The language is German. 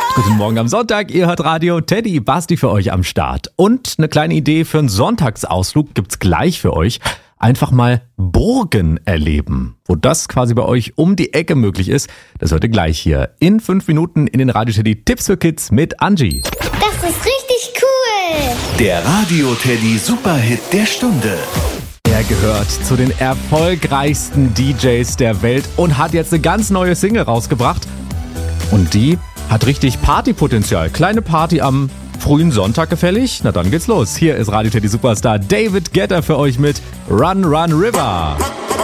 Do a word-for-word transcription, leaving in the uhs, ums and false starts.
Guten Morgen am Sonntag, ihr hört Radio Teddy, Basti für euch am Start. Und eine kleine Idee für einen Sonntagsausflug gibt's gleich für euch. Einfach mal Burgen erleben. Wo das quasi bei euch um die Ecke möglich ist, das hört ihr gleich hier in fünf Minuten in den Radio Teddy Tipps für Kids mit Angie. Das ist richtig cool. Der Radio Teddy Superhit der Stunde. Er gehört zu den erfolgreichsten D Js der Welt und hat jetzt eine ganz neue Single rausgebracht. Und die hat richtig Partypotenzial. Kleine Party am frühen Sonntag gefällig? Na dann geht's los. Hier ist Radio Teddy Superstar David Guetta für euch mit Run Run River.